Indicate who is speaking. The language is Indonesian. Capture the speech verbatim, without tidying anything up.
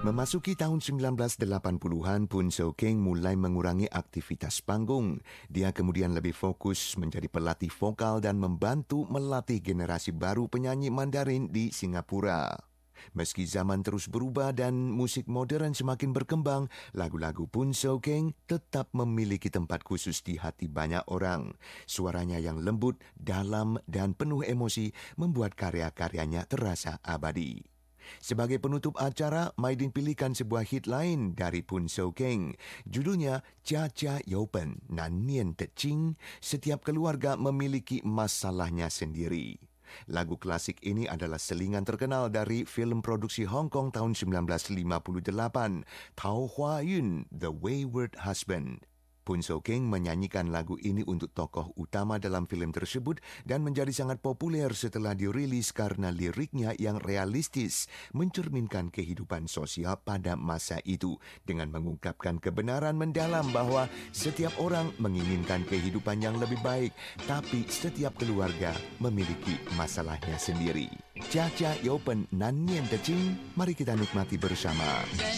Speaker 1: Memasuki tahun sembilan belas delapan puluhan, Poon So King mulai mengurangi aktivitas panggung. Dia kemudian lebih fokus menjadi pelatih vokal dan membantu melatih generasi baru penyanyi Mandarin di Singapura. Meski zaman terus berubah dan musik modern semakin berkembang, lagu-lagu Poon So King tetap memiliki tempat khusus di hati banyak orang. Suaranya yang lembut, dalam, dan penuh emosi membuat karya-karyanya terasa abadi. Sebagai penutup acara, Maidin pilihkan sebuah hit lain dari Poon So King. Judulnya Jia Jia You Ben Nan Nian De Jing. Setiap keluarga memiliki masalahnya sendiri. Lagu klasik ini adalah selingan terkenal dari film produksi Hong Kong tahun sembilan belas lima puluh delapan, Tao Hua Yun, The Wayward Husband. Poon So King menyanyikan lagu ini untuk tokoh utama dalam film tersebut dan menjadi sangat populer setelah dirilis karena liriknya yang realistis mencerminkan kehidupan sosial pada masa itu dengan mengungkapkan kebenaran mendalam bahwa setiap orang menginginkan kehidupan yang lebih baik, tapi setiap keluarga memiliki masalahnya sendiri. Jia Jia You Ben Nan Nian De Jing, mari kita nikmati bersama.